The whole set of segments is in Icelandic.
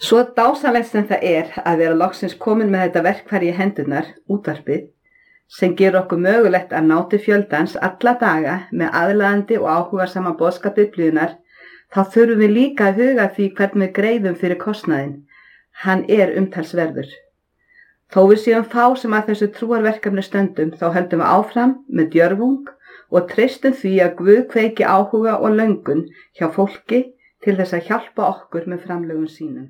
Svo dásamlegt sem það að vera loksins komin með þetta verkfæri í hendurnar, útvarpið, sem gerur okkur mögulegt að ná til fjöldans alla daga með aðlaðandi og áhugasama boðskap Biblíunnar, þá þurfum við líka að huga því hvernig við greiðum fyrir kostnaðinn. Hann umtalsverður. Þó við séum fá sem að þessu trúarverkefni stöndum, þá höldum við áfram með djörfung og treystum því að Guð kveiki áhuga og löngun hjá fólki til þess að hjálpa okkur með framlögum sínum.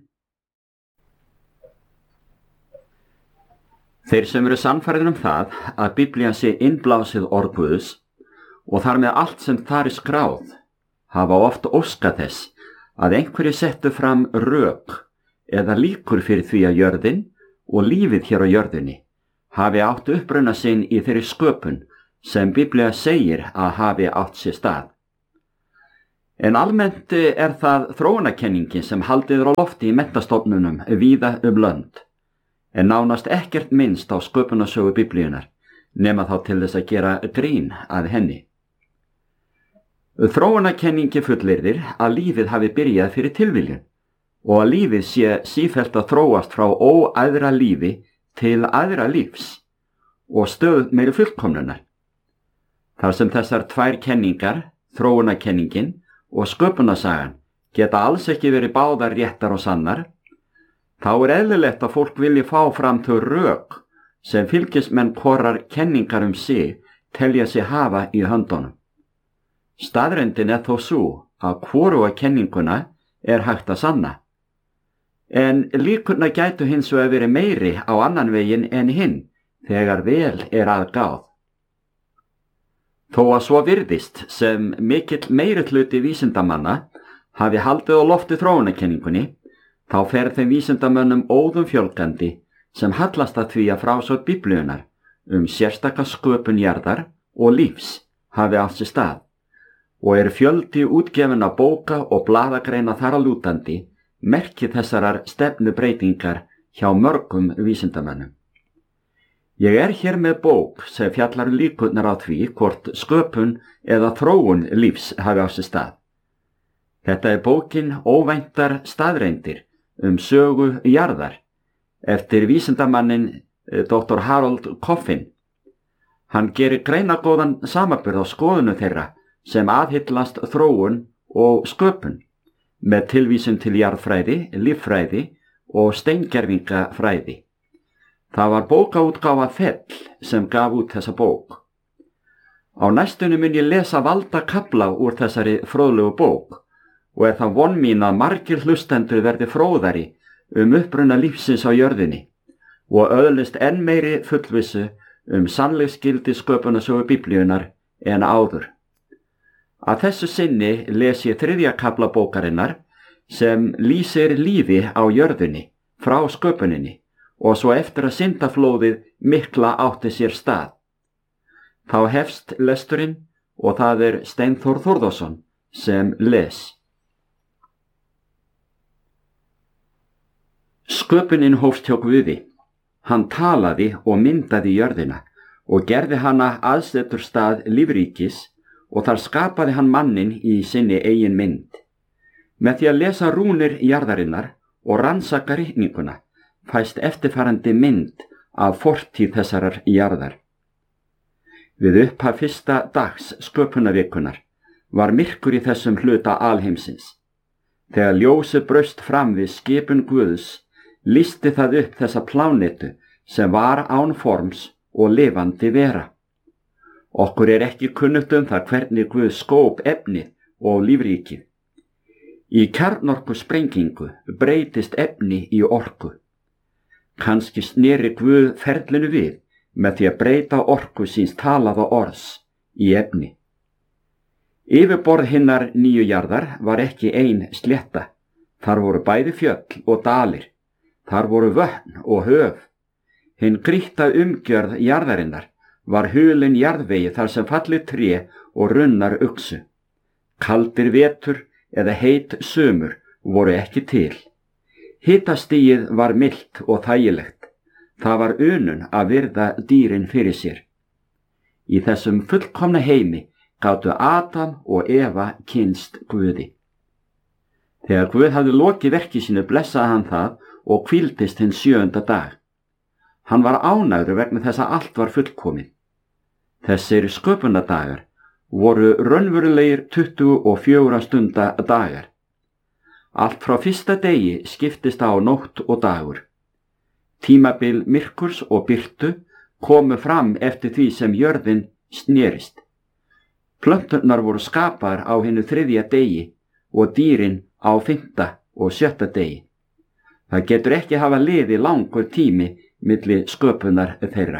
Þeir sem eru sannfærðir það að Biblían sé innblásið orð Guðs og þar með allt sem þar skráð, hafa oft óskað þess að einhverju settu fram rök eða líkur fyrir því að jörðin og lífið hér á jörðinni hafi átt uppruna sinn í þeirri sköpun sem Biblía segir að hafi átt sér stað. En almennt það þróunarkenningin sem haldið á lofti í menntastofnunum víða lönd, en nánast ekkert minnst á sköpunarsögu Biblíunnar, nema þá til þess að gera grín að henni. Þróunarkenningi fullyrðir að lífið hafi byrjað fyrir tilviljun og að lífið sé sífellt að þróast frá óæðra lífi til æðra lífs og stöð meiri fullkomnunar. Þar sem þessar tvær kenningar, þróunarkenningin og sköpunarsagan, geta alls ekki verið báðar réttar og sannar, þá eðlilegt að fólk vilji fá fram þau rök sem fylgismenn hvorrar kenningar sig telja sig hafa í höndunum. Staðreyndin þó sú að hvoruga kenninguna hægt að sanna. En líkurnar gætu hins vegar verið meiri á annan veginn en hinn þegar vel að gáð. Þó að svo virðist sem mikill meiri hluti vísindamanna hafi haldið á lofti þróunarkenningunni, þá fer þeim vísindamönnum óðum fjölgandi sem hallast að því að frásögn Biblíunnar sérstaka sköpun jarðar og lífs hafi átt sér stað og fjöldi útgefinna bóka og blaðagreina þar að lútandi merki þessarar stefnubreytingar hjá mörgum vísindamönnum. Ég hér með bók sem fjallar líkurnar á því hvort sköpun eða þróun lífs hafi átt sér stað. Þetta bókin Óvæntar staðreyndir sögu jarðar eftir vísindamannin Dr. Harold Coffin. Hann gerir greinagóðan samanburð á skoðunu þeirra sem aðhyllast þróun og sköpun með tilvísun til jarðfræði, líffræði og steingervingafræði. Það var bókaútgáfa Fell sem gaf út þessa bók. Á næstunni mun ég lesa valda kafla úr þessari fróðlegu bók og það von mín að margir hlustendur verði fróðari uppruna lífsins á jörðinni og öðlist enn meiri fullvissu sannleiksgildi sköpunarsögu Biblíunnar en áður. Að þessu sinni les ég 3. kafla bókarinnar sem lýsir lífi á jörðinni frá sköpuninni og svo eftir að syndaflóðið mikla átti sér stað. Þá hefst lesturinn og það Steinþór Þórðarsson sem les. Sköpunin hófst hjá Guði. Hann talaði og myndaði jörðina og gerði hana aðseturstað lífríkis og þar skapaði hann manninn í sinni eigin mynd. Með því að lesa rúnir jarðarinnar og rannsaka ritninguna fæst eftirfarandi mynd af fortíð þessarar jarðar. Við upphaf fyrsta dags sköpunarvikunar var myrkur í þessum hluta alheimsins. Þegar ljósið braust fram við skipun Guðs, lýsti það upp þessa plánetu sem var án forms og lifandi vera. Okkur ekki kunnugt það hvernig Guð skóp efnið og lífríkið. Í kjarnorkusprengingu breytist efni í orku. Kannski sneri Guð ferlinu við með því að breyta orku síns talaða orðs í efni. Yfirborð hinnar nýju jarðar var ekki ein slétta. Þar voru bæði fjöll og dalir. Þar voru vötn og höf. Hinn grýtta umgjörð jarðarinnar var hulin jarðvegi þar sem fallið tré og runnar uxu. Kaldir vetur eða heit sumur voru ekki til. Hitastigið var milt og þægilegt. Það var unun að virða dýrin fyrir sér. Í þessum fullkomna heimi gátu Adam og Eva kynnst Guði. Þegar Guð hafði lokið verki sínu blessaði hann það og hvíldist hinn 7. dag. Hann var ánægður vegna þess að allt var fullkomið. Þessir sköpunardagar voru raunverulegir 24 stunda dagar. Allt frá fyrsta degi skiptist á nótt og dagur. Tímabil myrkurs og birtu komu fram eftir því sem jörðin snerist. Plönturnar voru skapaðar á hinu 3. degi og dýrin á 5. og 7. degi. Það getur ekki hafa liðið langur tími milli sköpunar þeirra.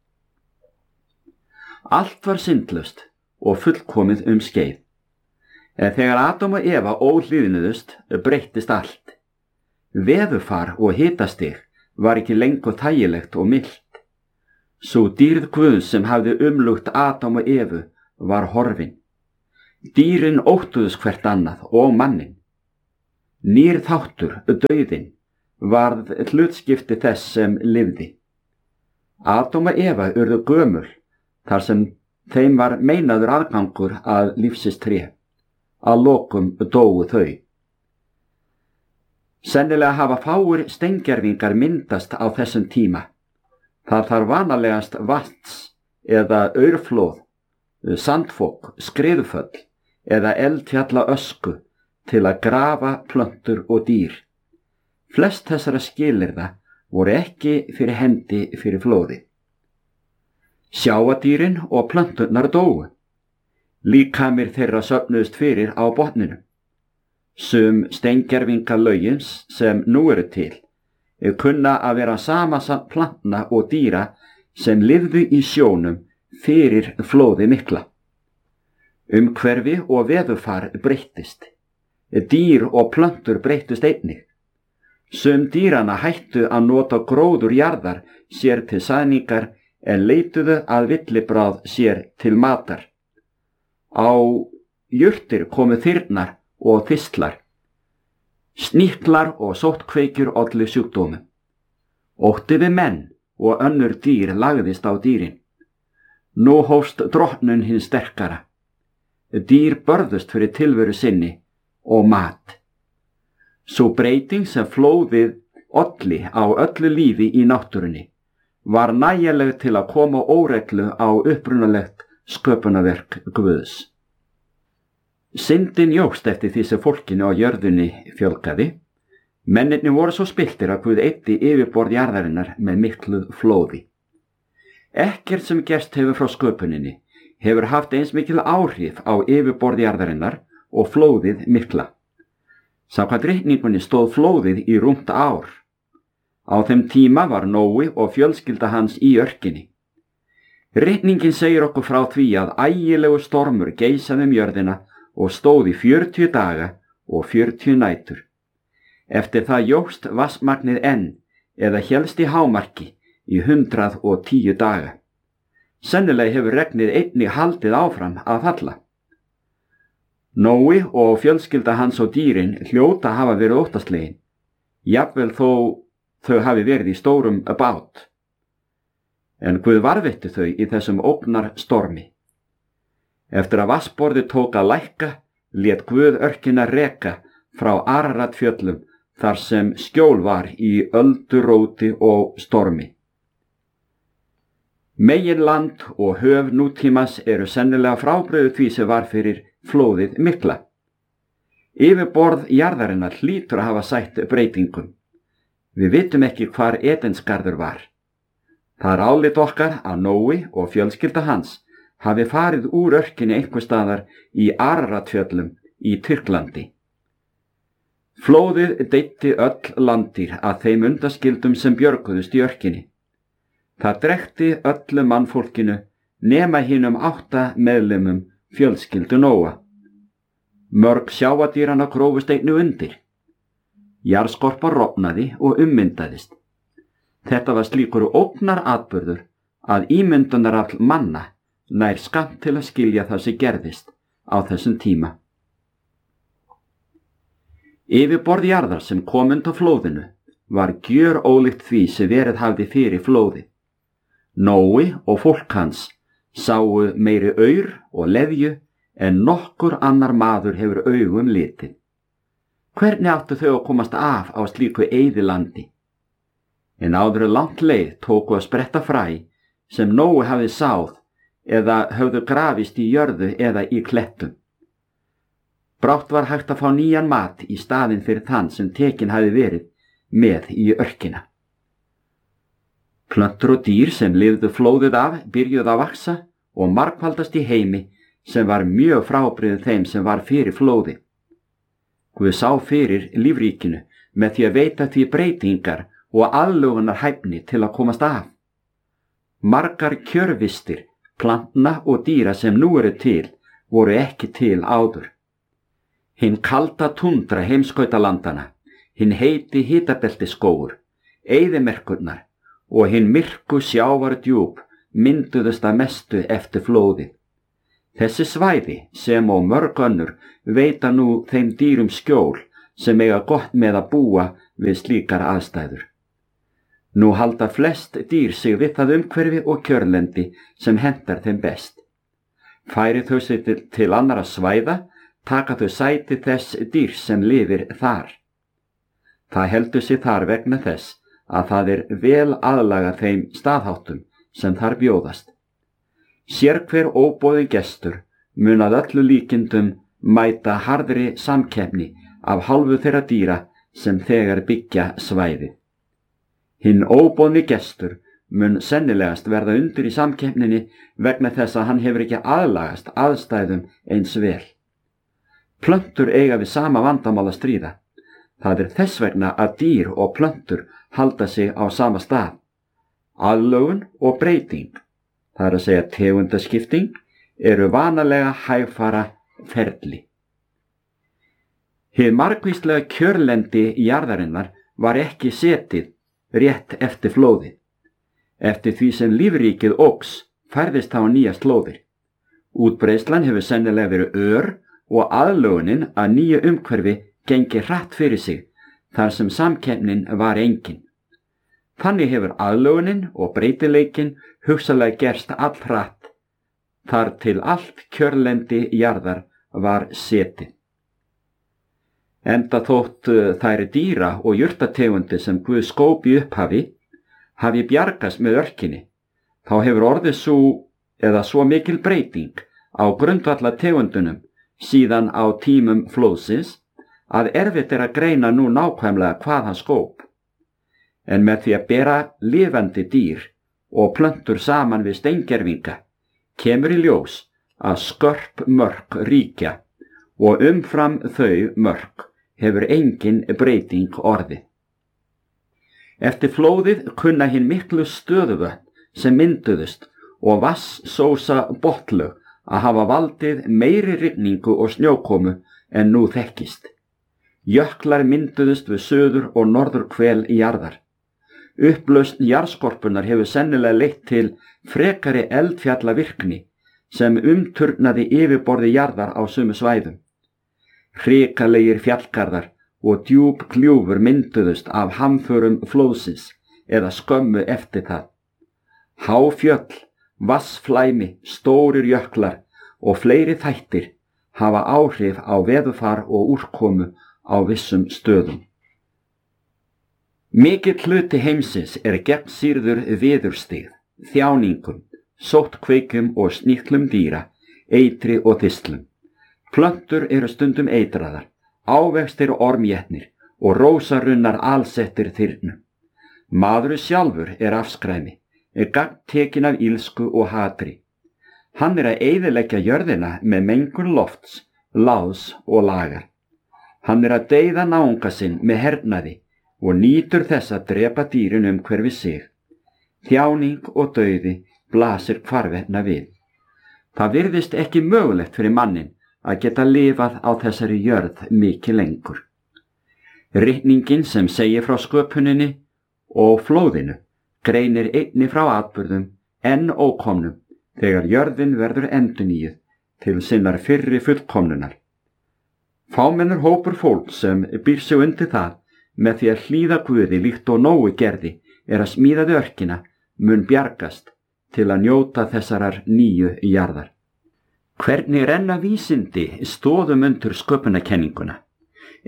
Allt var syndlaust og fullkomið skeið. En þegar Adam og Eva óhlýðnuðust breyttist allt. Veðurfar og hitastig var ekki lengur þægilegt og milt. Sú dýrð Guðs sem hafði umlukt Adam og Evu var horfin. Dýrin óttuðust hvert annað og mannin. Nýr þáttur, dauðinn, varð hlutskipti þess sem lifði. Adam og Eva urðu gömul þar sem þeim var meinaður aðgangur að lífsins tré. Að lokum dóu þau. Sennilega hafa fáir steingervingar myndast á þessum tíma. Það þarf vanalegast vatns eða aurflóð, sandfok, skriðuföll eða eldfjalla ösku til að grafa plöntur og dýr. Flest þessara skilyrða voru ekki fyrir hendi fyrir flóði. Sjáadýrin og plönturnar dóu. Líkamir þeirra söfnuðust fyrir á botninum. Sum steingervingalögins sem nú eru til kunna að vera samasamt plantna og dýra sem lifðu í sjónum fyrir flóði mikla. Umhverfi og veðurfar breyttist. Dýr og plöntur breyttust einnig. Sum dýrana hættu að nota gróður jarðar sér til sæningar en leituðu að villibráð sér til matar. Á jurtir komu þyrnar og þistlar. Sníklar og sóttkveikjur ollu sjúkdómum. Ótti við menn og önnur dýr lagðist á dýrin. Nú hófst drottnun hins sterkara. Dýr börðust fyrir tilveru sinni og mat. Sú breyting sem flóðið olli á öllu lífi í náttúrunni var nægjanleg til að koma óreglu á upprunalegt sköpunarverk Guðs. Syndin jókst eftir því sem fólkinu á jörðunni fjölgaði. Mennirnir voru svo spilltir að Guð eyddi yfirborð jarðarinnar með miklu flóði. Ekkert sem gerst hefur frá sköpuninni hefur haft eins mikil áhrif á yfirborð jarðarinnar og flóðið mikla. Samkvæmt reikningunni stóð flóðið í rúmt ár. Á þeim tíma var Nói og fjölskylda hans í örkinni. Reikningin segir okkur frá því að ægilegu stormur geisaði jörðina og stóð í 40 daga og 40 nætur. Eftir það jókst vatnsmagnið enn eða hélst í hámarki í 110 daga. Sennilega hefur regnið einnig haldið áfram að falla. Nói og fjölskylda hans og dýrin hljóta hafa verið óttaslegin, jafnvel þó þau hafi verið í stórum bát. En Guð varðveitti þau í þessum ógnar stormi. Eftir að vatnsborðið tók að lækka, lét Guð örkina reka frá Araratfjöllum þar sem skjól var í ölduróti og stormi. Meginland og höf nútímas eru sennilega frábrugðið því sem var fyrir flóðið mikla. Yfirborð jarðarinnar hlýtur að hafa sætt breytingum. Við vitum ekki hvar Edensgarður var. Það er álit okkar að Nói og fjölskylda hans hafi farið úr örkinni einhvers staðar í Araratfjöllum í Tyrklandi. Flóðið deyddi öll landýr að þeim undaskildum sem björguðust í örkinni. Það drekti öllu mannfólkinu nema hinum 8 meðlimum fjölskyldu Nóa. Mörg sjáadýrana grófust einnig undir. Jarðskorpa rofnaði og ummyndaðist. Þetta var slíkur ógnar atburður að ímyndunarafl manna nær skammt til að skilja það sem gerðist á þessum tíma. Yfirborð jarðar sem kom undan flóðinu var gjörólíkt því sem verið hafði fyrir flóði. Nói og fólk hans sáu meiri aur og leðju en nokkur annar maður hefur augum litið. Hvernig áttu þau að komast af á slíku eyðilandi? En áður langt leið tóku að spretta fræ sem Nói hafði sáð eða höfðu grafist í jörðu eða í klettum. Brátt var hægt að fá nýjan mat í staðinn fyrir þann sem tekin hafði verið með í örkina. Plöntur og dýr sem lifðu flóðið af byrjuðu að vaksa og margfaldast í heimi sem var mjög frábrigðið þeim sem var fyrir flóði. Guð sá fyrir lífríkinu með því að veita því breytingar og aðlögunar hæfni til að komast af. Margar kjörvistir, plantna og dýra sem nú eru til, voru ekki til áður. Hinn kalda tundra heimskautalandana, hinn heiti hitabeltisskógur, eyðimerkurnar og hinn myrku sjávardjúp mynduðust að mestu eftir flóðið. Þessi svæði sem og mörg önnur veita nú þeim dýrum skjól sem eiga gott með að búa við slíkar aðstæður. Nú halda flest dýr sig við það umhverfi og kjörlendi sem hentar þeim best. Færi þau sig til annara svæða, taka þau sæti þess dýr sem lifir þar. Það heldur sig þar vegna þess að það er vel aðlagað þeim staðháttum sem þar bjóðast. Sérhver óboðinn gestur mun að öllu líkindum mæta harðri samkeppni af hálfu þeirra dýra sem þegar byggja svæði. Hinn óboðni gestur mun sennilegast verða undir í samkeppninni vegna þess að hann hefur ekki aðlagast aðstæðum eins vel. Plöntur eiga við sama vandamál að stríða. Það er þess vegna að dýr og plöntur halda sig á sama stað. Aðlögun og breyting, það er að segja tegundaskipting, eru vanalega hægfara ferli. Hið margvíslega kjörlendi jarðarinnar var ekki setið rétt eftir flóðið. Eftir því sem lífríkið óx færðist á nýja slóðir. Útbreiðslan hefur sennilega verið ör og aðlögunin að nýju umhverfi gengi hratt fyrir sig þar sem samkeppnin var engin. Þannig hefur aðlögunin og breytileikin hugsanlega gerst allhratt þar til allt kjörlendi jarðar var setið. Enda þótt þær dýra og jurtategundi sem Guð skóp í upphafi hafi bjargast með örkinni, þá hefur orðið svo mikil breyting á grundvallategundunum síðan á tímum flóðsins að erfitt er að greina nú nákvæmlega hvað hann skóp. En með því að bera lifandi dýr og plöntur saman við steingervinga kemur í ljós að skörp mörk ríkja og umfram þau mörk hefur engin breyting orðið. Eftir flóðið kunna hinn miklu stöðuvötn sem mynduðust og vatnssósa botnlög að hafa valdið meiri rigningu og snjókomu en nú þekkist. Jöklar mynduðust við suður og norðurhvel jarðar. Upplausn jarðskorpunnar hefur sennilega leitt til frekari eldfjallavirkni sem umturnaði yfirborði jarðar á sömu svæðum. Hrikalegir fjallgarðar og djúp kljúfur mynduðust af hamförum flóðsins eða skömmu eftir það. Háfjöll, vatnsflæmi, stórir jöklar og fleiri þættir hafa áhrif á veðurfar og úrkomu á vissum stöðum. Mikill hluti heimsins er gegnsýrður viðurstig, þjáningum, sóttkveikum og sníklum dýra, eitri og þislum. Plöntur eru stundum eitraðar, ávextir ormjetnir og rósarunnar alsettir þyrnum. Maðurinn sjálfur er afskræmi, er gagntekin af ílsku og hatri. Hann er að eyðileggja jörðina með mengun lofts, láðs og lagar. Hann er að deyða náunga sinn með hernaði og nýtur þess að drepa dýrin umhverfi sig. Þjáning og dauði blasir hvarvetna við. Það virðist ekki mögulegt fyrir mannin að geta lifað á þessari jörð mikið lengur. Ritningin sem segir frá sköpuninni og flóðinu greinir einni frá atburðum enn ókomnum þegar jörðin verður endurnýjuð til sinnar fyrri fullkomnunar. Fámennur hópur fólk sem býr sig undir það með því að hlýða Guði líkt og Nói gerði er að smíðaði örkina mun bjargast til að njóta þessarar nýju jarðar. Hvernig renna vísindi stoðum undir sköpunarkenninguna?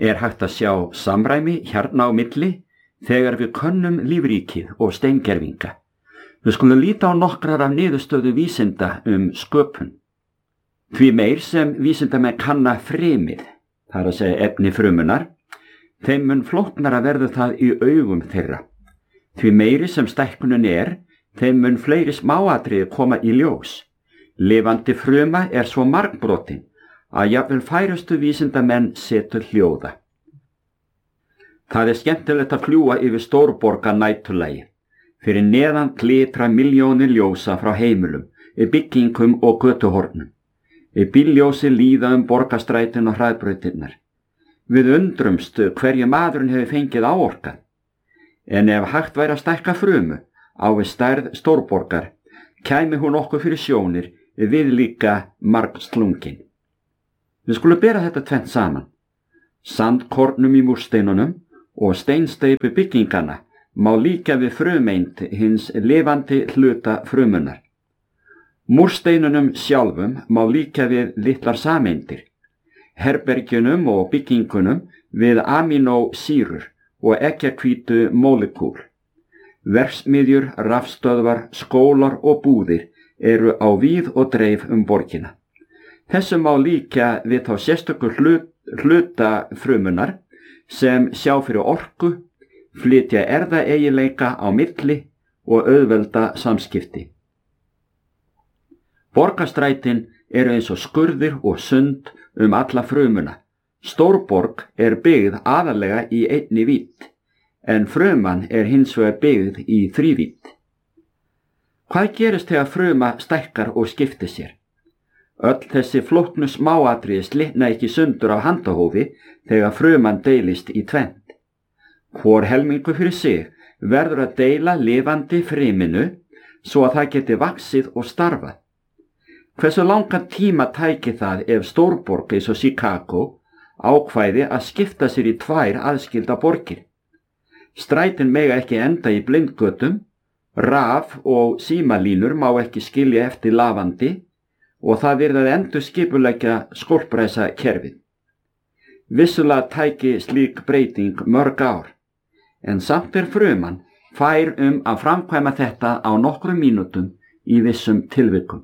er hægt að sjá samræmi hérna á milli þegar við könnum lífríkið og steingervinga. Við skulum líta á nokkrar af niðurstöðu vísinda sköpun. Því meir sem vísindamenn kanna frymið, það er að segja efni frumunar, þeim mun flóknara verður það í augum þeirra. Því meiri sem stækkunin þeim mun fleiri smáatriði koma í ljós. Lifandi fruma svo margbrotin að jafnvel færustu vísindamenn setur hljóða. Það skemmtilegt að fljúga yfir stórborga næturlagi. Fyrir neðan glitra milljónir ljósa frá heimilum, byggingum og götuhornum. Bílljósi líða borgarstrætin og hraðbrautirnar. Við undrumst hverju maðurinn hefur fengið áorkað. En ef hægt væri að stækka frumu á við stærð stórborgar, kæmi hún okkur fyrir sjónir við líka margslungin. Við skulum bera þetta tvennt saman. Sandkornum í múrsteinunum og steinsteypu byggingana má líka við frumeind hins lifandi hluta frumunar. Múrsteinunum sjálfum má líka við litlar sameindir, herbergjunum og byggingunum við aminósýrur og eggjahvítu mólekúl. Verksmiðjur, rafstöðvar, skólar og búðir eru á víð og dreif borgina. Þessu má líka við þá sérstöku hluta frumunar sem sjá fyrir orku, flytja erfðaeiginleika á milli og auðvelda samskipti. Borgarstrætin eru eins og skurðir og sund alla frumuna. Stórborg byggð aðallega í einni vídd, en fruman hins vegar byggð í þrívídd. Hvað gerist þegar fruma stækkar og skiptir sér? Öll þessi flóknu smáatriði slitna ekki sundur af handahófi þegar fruman deilist í tvennt. Hvor helmingur fyrir sig verður að deila lifandi fryminu svo að það geti vaxið og starfað. Hversu langan tíma tæki það ef stórborg eins og Chicago ákvæði að skipta sér í tvær aðskilda borgir? Strætin mega ekki enda í blindgötum, raf og símalínur má ekki skilja eftir lafandi og það yrði að endurskipuleggja skólpræsa kerfið. Vissulega tæki slík breyting mörg ár, en samt fruman fær að framkvæma þetta á nokkrum mínútum í vissum tilvikum.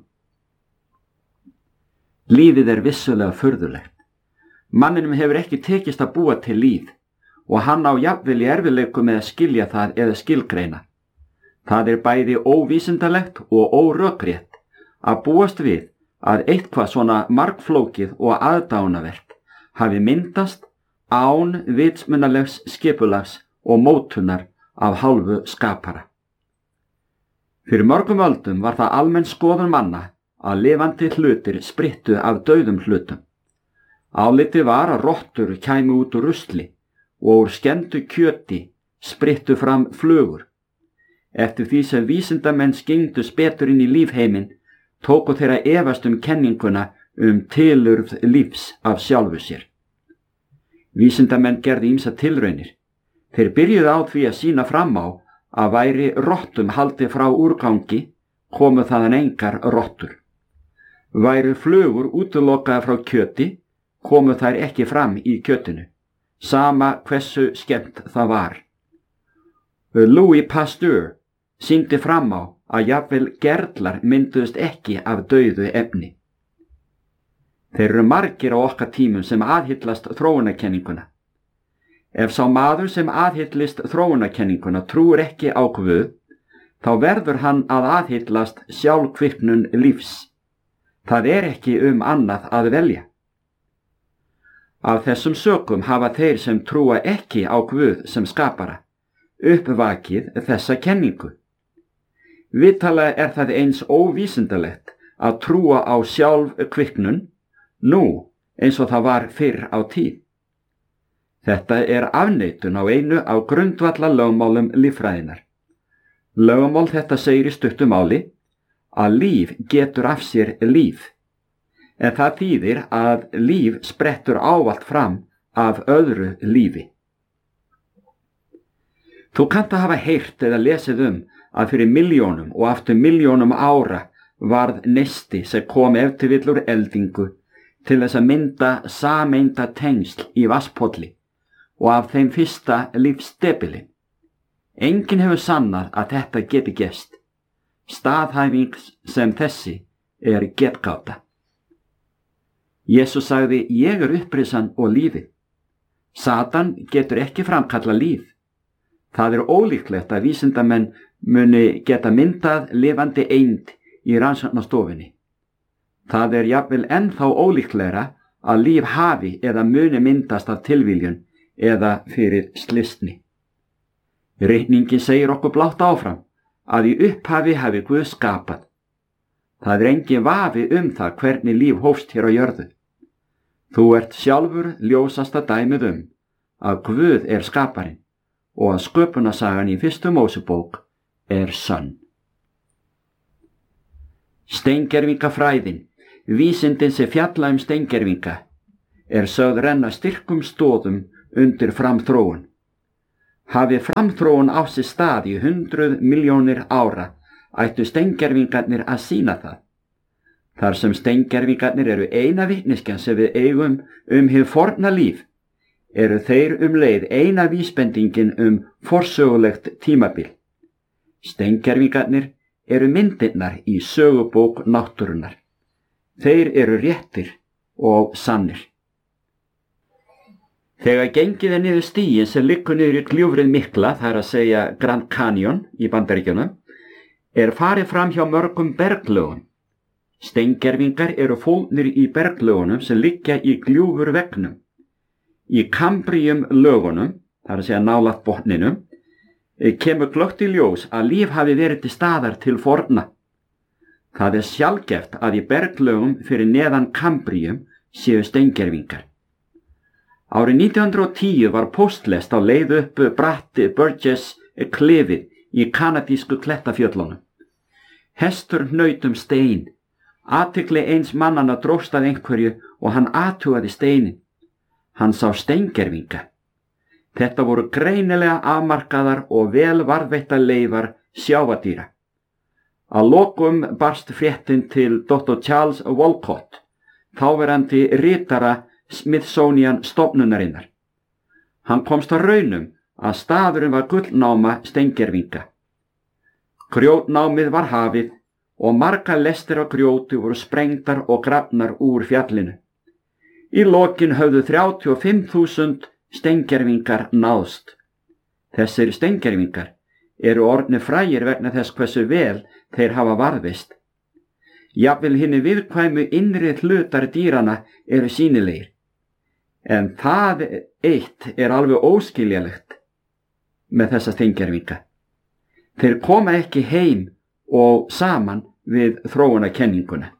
Lífið vissulega furðulegt. Manninum hefur ekki tekist að búa til líf og hann á jafnvel í erfiðleikum með að skilja það eða skilgreina. Það bæði óvísindalegt og órökrétt að búast við að eitthvað svona margflókið og aðdánavert hafi myndast án vitsmunalegs skipulags og mótunar af hálfu skapara. Fyrir mörgum öldum var það almenn skoðun manna að lifandi hlutir sprittu af dauðum hlutum. Álitið var að rottur kæmu út úr rusli og úr skemmdu kjöti sprittu fram flugur. Eftir því sem vísindamenn skengdust betur inn í lífheiminn, tóku þeirra efast kenninguna tilurð lífs af sjálfu sér. Vísindamenn gerðu ýmsar tilraunir. Þeir byrjuðu á því að sýna fram á að væri rottum haldið frá úrgangi, komu þaðan engar rottur. Væru flugur útilokaðar frá kjöti, komu þær ekki fram í kjötinu, sama hversu skemmt það var. Louis Pasteur sýndi fram á að jafnvel gerlar mynduðust ekki af dauðu efni. Þeir eru margir á okkar tímum sem aðhyllast þróunarkenninguna. Ef sá maður sem aðhyllist þróunarkenninguna trúir ekki á Guð, þá verður hann að aðhyllast sjálfkviknun lífs. Það ekki annað að velja. Af þessum sökum hafa þeir sem trúa ekki á Guð sem skapara uppvakið þessa kenningu. Vitanlega það eins óvísindalegt að trúa á sjálfkviknun nú eins og það var fyrr á tíð. Þetta afneitun á einu af grundvallarlögmálum líffræðinnar. Lögmál þetta segir í stuttu máli að líf getur af sér líf, en það þýðir að líf sprettur ávallt fram af öðru lífi. Þú kannt að hafa heyrt eða lesið að fyrir milljónum og aftur milljónum ára varð neisti sem kom ef til vill úr eldingu til þess að mynda sameinda tengsl í vatnspolli og af þeim fyrsta lífsdebili. Enginn hefur sannað að þetta geti gerst. Staðhæfing sem þessi er getgáta. Jesús sagði, ég er upprisan og lífið. Satan getur ekki framkalla líf. Það er ólíklegt að vísindamenn muni geta myndað lifandi eind í rannsóknastofunni. Það er jafnvel ennþá ólíklegra að líf hafi eða muni myndast af tilviljun eða fyrir slysni. Ritningin segir okkur blátt áfram að í upphafi hafi Guð skapað. Það er engin vafi það hvernig líf hófst hér á jörðu. Þú ert sjálfur ljósasta dæmið að Guð er skaparinn og að sköpunarsagan í fyrstu Mósebók er sönn. Steingervingafræðin, vísindin sem fjalla steingervinga, er sögð renna styrkum stoðum undir framþróun. Hafi framþróun á sér stað í 100 milljónir ára, ættu steingervingarnir að sýna það. Þar sem steingervingarnir eru eina vitneskjan sem við eigum hið forna líf, eru þeir leið eina vísbendingin forsögulegt tímabil. Steingervingarnir eru myndirnar í sögubók náttúrunnar. Þeir eru réttir og sannir. Þegar gengið er niður stíginn sem liggur niður í gljúfrið mikla, það er að segja Grand Canyon í Bandaríkjunum, er farið fram hjá mörgum berglögum. Steingervingar eru fólgnir í berglögunum sem liggja í gljúfurveggnum. Í Kambrium-lögunum, það er að segja nálægt botninum, kemur glöggt í ljós að líf hafi verið til staðar til forna. Það er sjaldgæft að í berglögum fyrir neðan Kambrium séu steingervingar. Árið 1910 var póstlest á leið upp bratt Burgess klifið í kanadísku klettafjöllunum. Hestur hnaut stein. Athygli eins mannanna dróst að einhverju og hann athugaði steinin. Hann sá steingervinga. Þetta voru greinilega afmarkaðar og vel varðveittar leifar sjávardýra. Að lokum barst fréttin til Dr. Charles Walcott, þáverandi ritara Smithsonian stofnunarinnar. Hann komst að raunum að staðurinn var gullnáma steingervinga. Grjótnámið var hafið og margar lestir af grjóti voru sprengdar og grafnar úr fjallinu. Í lokin höfðu 35.000 steingervingar náðst. Þessir steingervingar eru orðnir frægir vegna þess hversu vel þeir hafa varðveist. Jafnvel hinni viðkvæmu innri hlutar dýrana eru sýnilegir. En það eitt er alveg óskiljanlegt með þessa steingervinga. Þeir koma ekki heim og saman við þróunarkenninguna.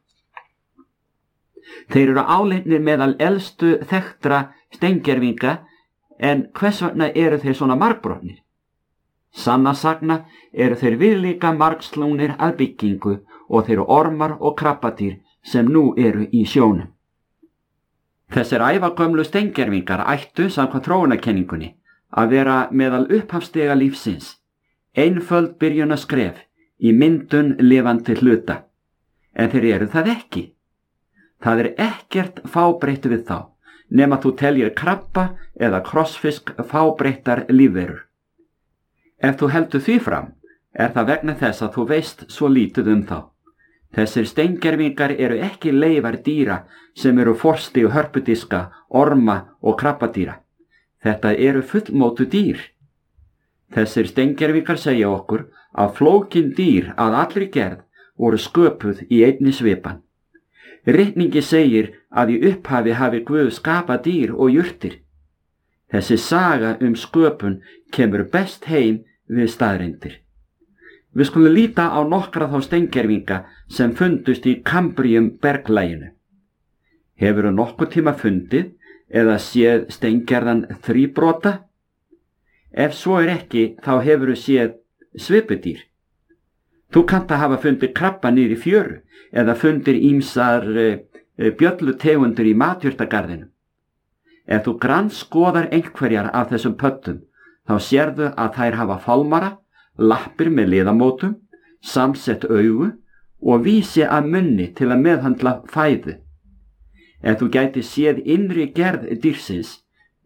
Þeir eru áleitnir meðal elstu þekktra steingervinga, en hvers vegna eru þeir svona margbrotnir? Sanna sagna eru þeir viðlíka margslungnir að byggingu og þeir eru ormar og krabbadýr sem nú eru í sjónum. Þessir ævagömlu steingervingar ættu samkvæmt þróunarkenningunni að vera meðal upphafsstiga lífsins, einföld byrjunaskref í myndun lifandi hluta, en þeir eru það ekki. Það er ekkert fábreytt við þá, nema þú teljir krabba eða krossfisk fábreyttar lífverur. Ef þú heldur því fram, er það vegna þess að þú veist svo lítið þá. Þessir steingervingar eru ekki leifar dýra sem eru forstig hörpudiska, orma og krabbadýra. Þetta eru fullmótu dýr. Þessir steingervingar segja okkur að flókin dýr að allri gerð voru sköpuð í einni svipan. Ritningi segir að í upphafi hafi Guð skapað dýr og jurtir. Þessi saga sköpun kemur best heim við staðreyndir. Við skulum líta á nokkra þá steingervinga sem fundust í Kambrium berglæginu. Hefurðu nokkuð tíma fundið eða séð steingerðan þríbrota? Ef svo er ekki, þá hefurðu séð svipudýr. Þú kannt að hafa fundið krabba niður í fjöru eða fundir ýmsar bjöllutegundir í matjurtagarðinu. Ef þú grannskoðar einhverjar af þessum pöttum, þá sérðu að þær hafa fálmara, lappir með liðamótum, samsett augu og vísi að munni til að meðhandla fæðu. Ef þú gæti séð innri gerð dýrsins,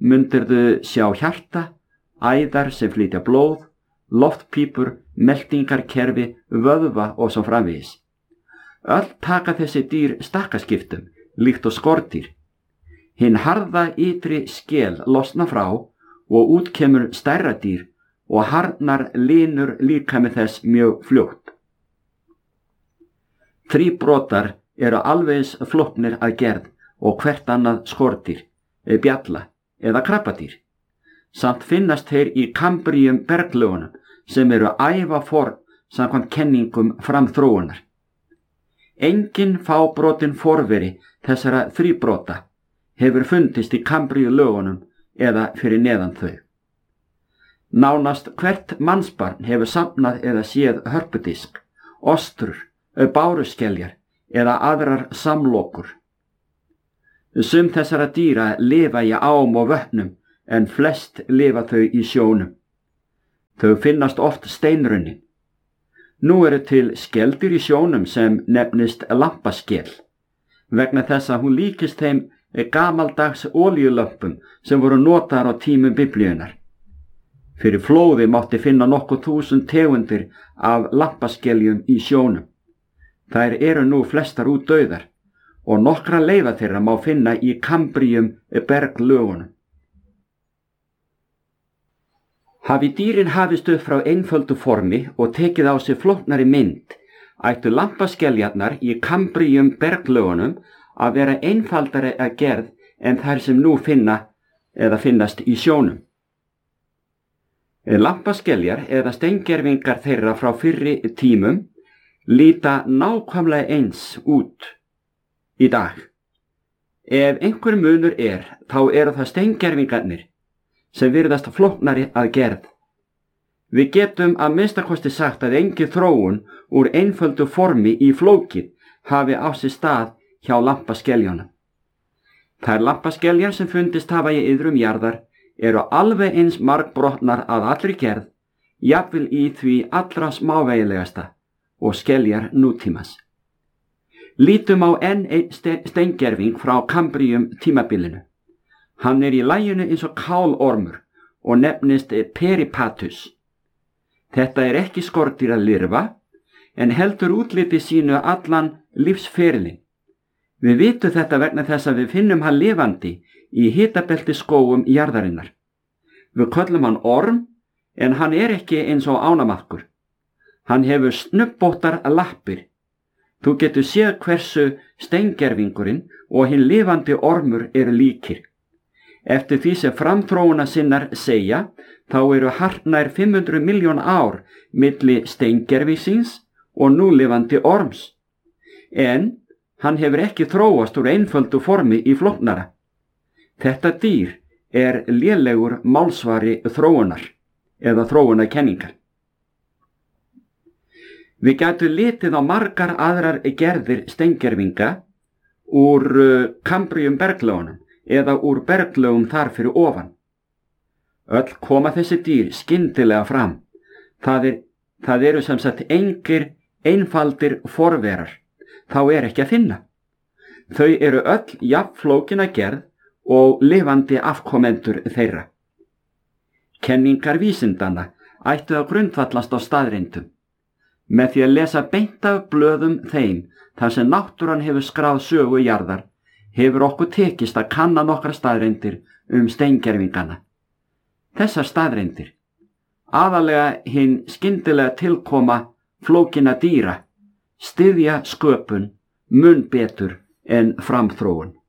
mundirðu sjá hjarta, æðar sem flytja blóð, loftpípur, meltingarkerfi, vöðva og svo framvegis. Öll taka þessi dýr stakkaskiptum, líkt og skordýr. Hinn harða ytri skel losna frá og út kemur stærra dýr og harðnar linur líkami þess mjög fljótt. Þríbrotar eru alvegis flóknir að gerð og hvert annað skordýr, bjalla eða krabbadýr. Samt finnast þeir í Kambríum berglögunum sem eru ævaforn samkvæmt kenningum framþróunar. Engin fábrotin forveri þessara þríbrota hefur fundist í Kambríulögunum eða fyrir neðan þau. Nánast hvert mannsbarn hefur safnað eða séð hörpudisk, ostrur, báruskeljar eða aðrar samlokur. Sum þessara dýra lifa í ám og vötnum en flest lifa þau í sjónum. Þau finnast oft steinrunnin. Nú eru til skeldýr í sjónum sem nefnist lampaskel, vegna þess að hún líkist þeim gamaldags olíulömpum sem voru notaðar á tímum Biblíunnar. Fyrir flóði mátti finna nokkuð þúsund tegundir af lampaskeljum í sjónum. Þær eru nú flestar útdauðar og nokkra leifa þeirra má finna í Kambríum berglögunum. Hafi dýrin hafist upp frá einföldu formi og tekið á sig flóknari mynd, ættu lampaskeljarnar í Kambríum berglögunum að vera einfaldari að gerð en þær sem nú finnast í sjónum. Lampaskeljar eða steingervingar þeirra frá fyrri tímum líta nákvæmlega eins út í dag. Ef einhver munur þá eru það steingervingarnir sem virðast flóknari að gerð. Við getum að minnstakosti sagt að engin þróun úr einföldu formi í flókið hafi á sér stað hjá lampaskeljónum. Þær lampaskeljar sem fundist hafa í iðrum jarðar eru alveg eins margbrotnar að allri gerð, jafnvel í því allra smávægilegasta og skeljar nútímas. Lítum á enn einn steingerving frá Kambríum tímabilinu. Hann í laginu eins og kálormur og nefnist peripatus. Þetta ekki skordýr að lirfa, en heldur útliti sínu allan lífsferilinn. Við vitum þetta vegna þess að við finnum hann lifandi í hitabelti skógum jarðarinnar. Við köllum hann orm, en hann ekki eins og ánamaðkur. Hann hefur snubbóttar lappir. Þú getur séð hversu steingervingurinn og hinn lifandi ormur eru líkir. Eftir því sem framþróuna sinnar segja, þá eru hartnær 500 milljón ár milli steingervisins og núlifandi orms. En hann hefur ekki þróast úr einföldu formi í flóknara. Þetta dýr lélegur málsvari þróunar eða þróunarkenningar. Við gætum litið á margar aðrar gerðir steingervinga úr Kambríum berglögunum eða úr berglögum þar fyrir ofan. Öll koma þessi dýr skyndilega fram. Það eru sem sagt engir einfaldir forverar. Þá ekki að finna. Þau eru öll jafnflókin að gerð og lifandi afkomendur þeirra. Kenningar vísindanna ættu að grundvallast á staðreyndum. Með því að lesa beint af blöðum þeim þar sem náttúran hefur skráð sögu jarðar, hefur okkur tekist að kanna nokkra staðreyndir steingervingana. Þessar staðreyndir, aðalega hinn skyndilega tilkoma flókinna dýra, styðja sköpun mun betur en framþróun.